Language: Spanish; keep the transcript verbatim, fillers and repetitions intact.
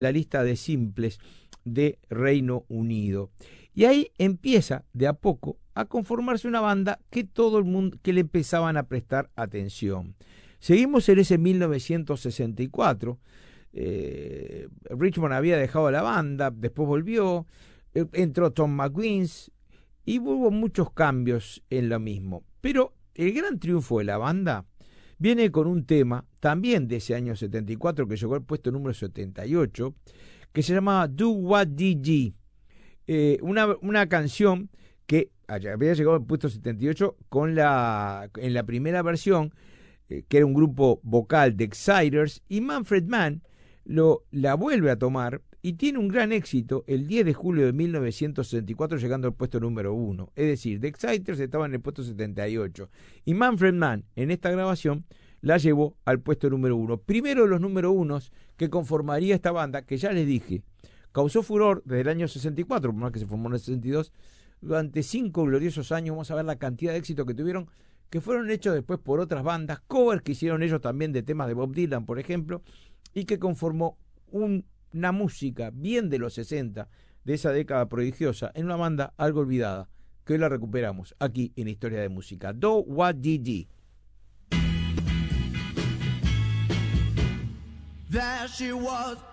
la lista de simples de Reino Unido. Y ahí empieza de a poco a conformarse una banda que todo el mundo, que le empezaban a prestar atención. Seguimos en ese mil novecientos sesenta y cuatro. Eh, Richmond había dejado la banda, después volvió, eh, entró Tom McGuinness y hubo muchos cambios en lo mismo. Pero el gran triunfo de la banda viene con un tema también de ese año setenta y cuatro que llegó al puesto número setenta y ocho, que se llamaba Do What D G. Eh, una, una canción que había llegado al puesto setenta y ocho con la, en la primera versión, eh, que era un grupo vocal de Exciters, y Manfred Mann lo, la vuelve a tomar y tiene un gran éxito el diez de julio de mil novecientos sesenta y cuatro, llegando al puesto número uno. Es decir, The Exciters estaba en el puesto setenta y ocho y Manfred Mann en esta grabación la llevó al puesto número uno. Primero de los número unos que conformaría esta banda, que ya les dije, causó furor desde el año sesenta y cuatro, por más que se formó en el sesenta y dos, durante cinco gloriosos años. Vamos a ver la cantidad de éxito que tuvieron, que fueron hechos después por otras bandas, covers que hicieron ellos también de temas de Bob Dylan, por ejemplo, y que conformó un, una música bien de los sesenta, de esa década prodigiosa, en una banda algo olvidada, que hoy la recuperamos aquí en Historia de Música. Do What D G. There she was,